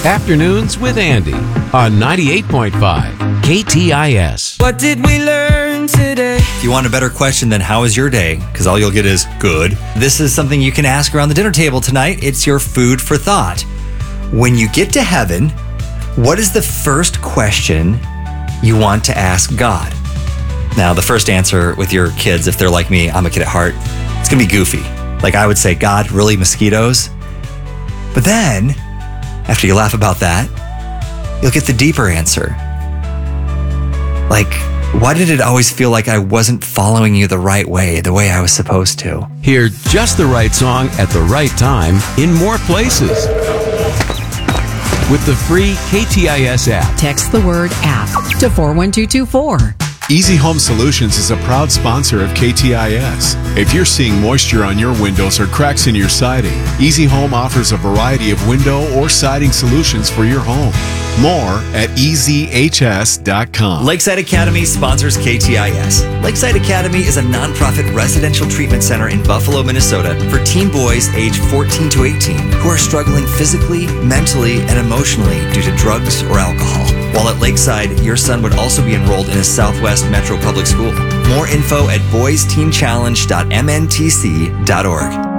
Afternoons with Andy on 98.5 KTIS. What did we learn today? If you want a better question than how was your day, because all you'll get is good, this is something you can ask around the dinner table tonight. It's your food for thought. When you get to heaven, what is the first question you want to ask God? Now, the first answer with your kids, if they're like me, I'm a kid at heart, it's going to be goofy. Like I would say, God, really, mosquitoes? But then, after you laugh about that, you'll get the deeper answer. Like, why did it always feel like I wasn't following you the right way, the way I was supposed to? Hear just the right song at the right time in more places. With the free KTIS app. Text the word app to 41224. Easy Home Solutions is a proud sponsor of KTIS. If you're seeing moisture on your windows or cracks in your siding, Easy Home offers a variety of window or siding solutions for your home. More at easyhs.com. Lakeside Academy sponsors KTIS. Lakeside Academy is a nonprofit residential treatment center in Buffalo, Minnesota for teen boys aged 14 to 18 who are struggling physically, mentally, and emotionally due to drugs or alcohol. While at Lakeside, your son would also be enrolled in a Southwest Metro Public School. More info at boysteenchallenge.mntc.org.